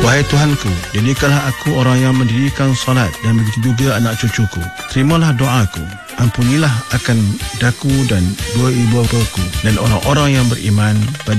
Wahai Tuhanku, jadikanlah aku orang yang mendirikan solat dan begitu juga anak cucuku. Terimalah doaku. Ampunilah akan daku dan dua ibu bapaku dan orang-orang yang beriman pada